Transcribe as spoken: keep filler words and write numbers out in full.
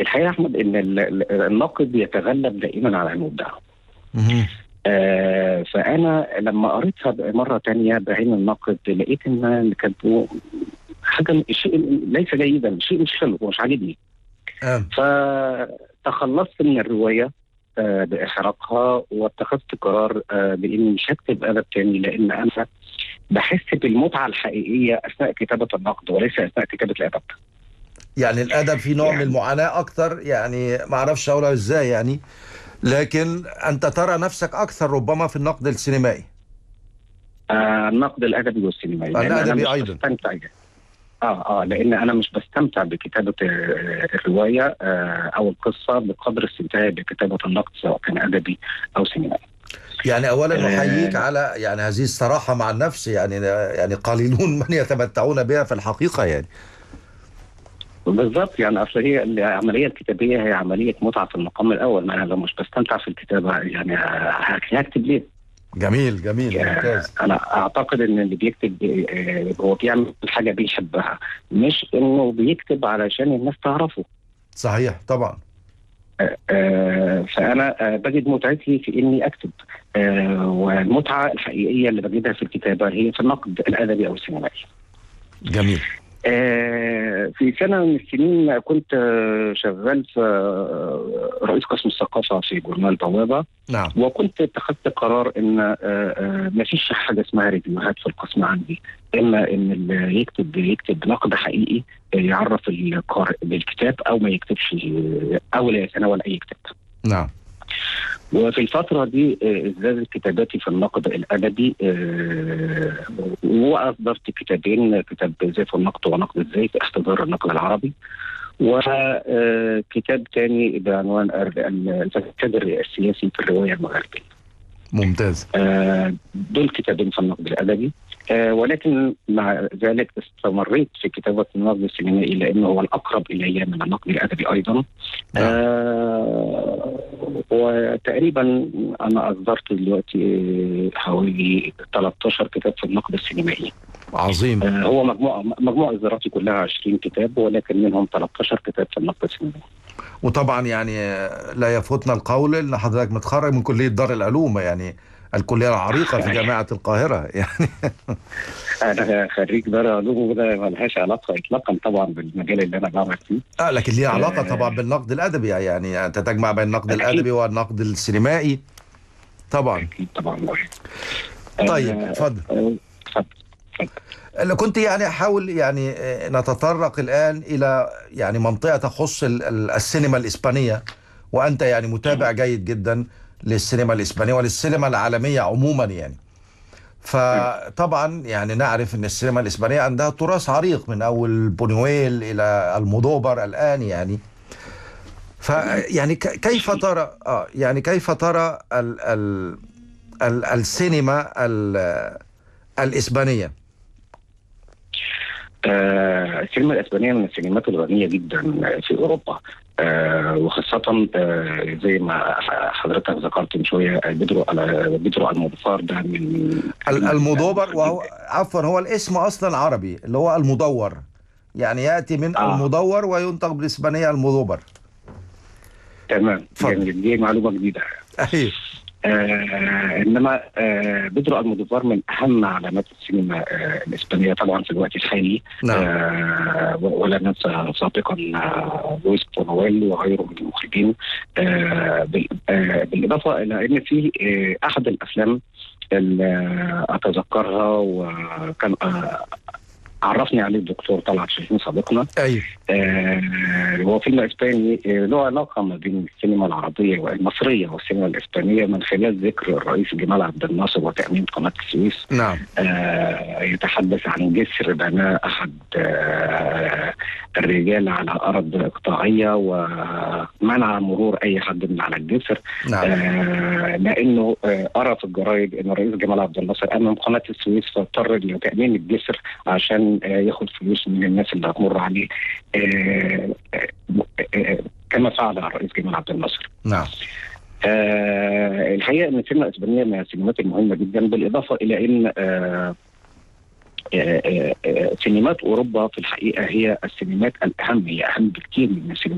الحقيقه يا احمد ان ال- ال- الناقد يتغلب دائما على المبدع. مهم. آه فانا لما قريتها مره تانية بعين الناقد لقيت ان اللي كاتبه حاجه شيء ليس جيدا، شيء مش حلو ومش عاجبني. آه. فتخلصت من الروايه آه باحراقها، واتخذت قرار آه باني مش هكتب ادب تاني، لان انا بحس بالمتعه الحقيقيه اثناء كتابه النقد وليس اثناء كتابه الادب. يعني الادب فيه نوع من يعني المعاناه اكتر، يعني ما اعرفش اقولها ازاي يعني، لكن انت ترى نفسك اكثر ربما في النقد السينمائي. آه النقد الادبي والسينمائي، لان انا الادبي مش ايضا. بستمتع. اه اه لان انا مش بستمتع بكتابه آه، الروايه آه او القصه بقدر استمتاعي بكتابه النقد، سواء كان ادبي او سينمائي. يعني اولا نحييك آه على يعني هذه الصراحه مع النفس، يعني يعني قليلون من يتمتعون بها في الحقيقه يعني. بالظبط، يعني اصل هي العمليه الكتابيه هي عمليه متعه في المقام الاول، ما انا لو مش بستمتع في الكتابه يعني ه- هكتب ليه؟ جميل جميل يعني ممتاز. انا اعتقد ان اللي بيكتب آه، هو بيعمل حاجه بيحبها، مش انه بيكتب علشان الناس تعرفه. صحيح طبعا. آه، فأنا آه، بجد متعتي في إني أكتب، آه، والمتعة الحقيقية اللي بجدها في الكتابة هي في النقد الأدبي أو السينمائي. جميل. آه، في سنة من السنين كنت آه، شغال في آه، رئيس قسم الثقافة في جورنال بوابة، نعم. وكنت اتخذت قرار إن آه، آه، ما فيش حاجة اسمها ريفيوهات في القسم عندي، إما إن اللي يكتب يكتب نقد حقيقي آه، يعرف القارئ بالكتاب، أو ما يكتبش آه، أو لا يتناول أي كتاب. نعم. وفي الفترة دي آه، ازدادت كتاباتي في النقد الأدبي، آه، وأصدرت كتابين، كتاب زيف النقد ونقد الزيف احتضار النقد العربي، وكتاب تاني بعنوان الكادر السياسي في الرواية المغربية. ممتاز. آه، دول كتابين في النقد الأدبي، آه، ولكن مع ذلك استمريت في كتابة النقد السينمائي لأنه هو الأقرب إلي من النقد الأدبي أيضا. نعم. آه، وتقريبا أنا أصدرت دلوقتي حوالي ثلاثة عشر كتاب في النقد السينمائي. عظيم. آه، هو مجموع مجموع إصداراتي كلها عشرين كتاب، ولكن منهم ثلاثة عشر كتاب في النقد السينمائي. وطبعا يعني لا يفوتنا القول ان حضرتك متخرج من كليه دار العلوم، يعني الكليه العريقه في جامعه القاهره يعني. أنا خريج دار علوم، وده ملهاش علاقة إطلاقا طبعا بالمجال اللي أنا بعمل فيه. اه لكن ليه علاقه طبعا آه، بالنقد الادبي، يعني انت تجمع بين النقد أكيد الادبي والنقد السينمائي طبعا. أكيد طبعا. طيب آه، اتفضل. آه، اتفضل اتفضل. اللي كنت يعني احاول يعني آه، نتطرق الان الى يعني منطقه تخص ال- ال- السينما الاسبانيه، وانت يعني متابع جيد جدا للسينما الاسبانيه وللسينما العالميه عموما يعني. نعم. فطبعا يعني نعرف ان السينما الاسبانيه عندها تراث عريق من اول بونويل الى المودوفر الان يعني. تمام. فيعني ك- كيف ترى اه يعني كيف ترى ال ال ال السينما ال الاسبانيه؟ آه، السينما الإسبانية من السينمات الغنية جدا في أوروبا، آه، وخاصة آه، زي ما حضرتك ذكرت من شوية، بيدرو على بيدرو المضفار ده من ال- أجمل المودوفر، المخرجين. وهو عفوا هو الاسم اصلا عربي اللي هو المدور، يعني ياتي من آه المدور وينطق بالاسبانيه المودوفر. تمام، اتفضل. جميل، دي معلومة جديدة. ايوه. آه انما آه بيدرو المودوفار من اهم علامات السينما آه الاسبانيه طبعا في الوقت الحالي. نعم. آه ولا ننسى سابقا آه لويس بونويل وغيره من المخرجين. آه بال- آه بالاضافه الى ان في آه احد الافلام اللي اتذكرها، وكان آه عرفني عليه الدكتور طلعت شاهين صديقنا. ايوه. آه هو فيلم اسباني آه له علاقه ما بين السينما العربيه والمصريه والسينما الاسبانيه، من خلال ذكر الرئيس جمال عبد الناصر وتاميم قناه السويس. نعم. آه يتحدث عن جسر بناه احد آه الرجال على ارض اقطاعيه، ومنع مرور اي حد من على الجسر. نعم. آه لانه آه ارى في الجرايد ان الرئيس جمال عبد الناصر امم قناه السويس، فاضطر لتامين الجسر عشان آه ياخد فلوس من الناس اللي هتمر عليه، آه آه آه كما فعل الرئيس جمال عبد الناصر. نعم. آه الحقيقه ان السينما الاسبانيه من السينمات المهمه جدا، بالاضافه الى ان آه آه آه سينمات اوروبا في الحقيقه هي السينمات الاهم، هي اهم بكثير من السينمات